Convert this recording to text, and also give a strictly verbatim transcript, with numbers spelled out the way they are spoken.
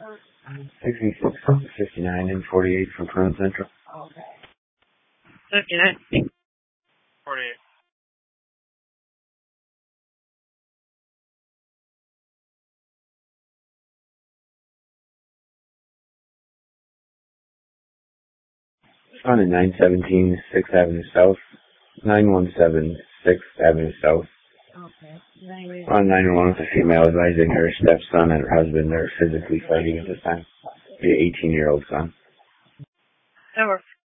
sixty-six, fifty-nine, and forty-eight from Front Central. fifty-nine. forty-eight. On a nine seventeen sixth Avenue South, nine one seven sixth Avenue South. Okay. On nine one with a female advising her stepson and her husband are physically fighting at this time. The eighteen-year-old son. That works.